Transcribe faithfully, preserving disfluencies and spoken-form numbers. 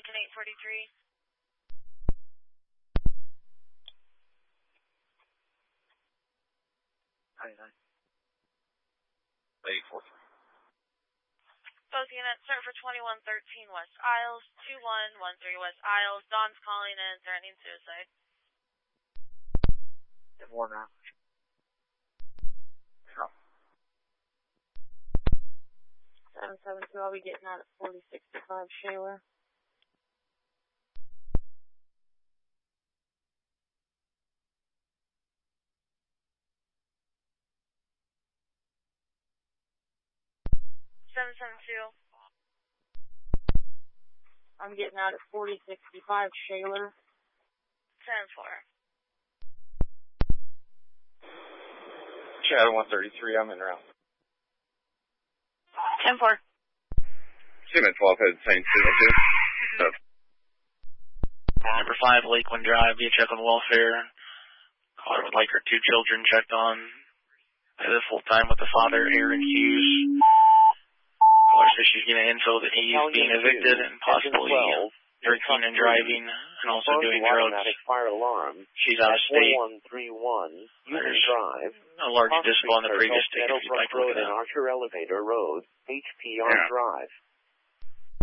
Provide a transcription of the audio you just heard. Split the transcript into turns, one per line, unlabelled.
Lincoln eight forty-three.
ninety-nine. eight forty-three.
Both units, start for twenty-one thirteen West Isles, two one one three West Isles. Don's calling in, threatening suicide.
Get more now. Sure.
seven seven two, I'll be getting out at forty sixty-five Shayla.
seven seven two.
I'm getting out at forty sixty-five Shayla.
ten four.
Shadow one thirty-three, I'm in route.
ten four.
Seaman twelve, head Saint two.
Number five, Lakeland Drive, be a check on welfare. Caller would like her two children checked on. At a full time with the father, Aaron Hughes. Caller says she's getting info that he's being evicted and possibly drinking and driving and also doing drugs.
Fire alarm.
She's out of state.
four one three one,
There's
Drive.
a large dispo on the previous ticket if you'd like to look
Road
at
and
that.
Archer Elevator Road, H P R
Yeah.
Drive.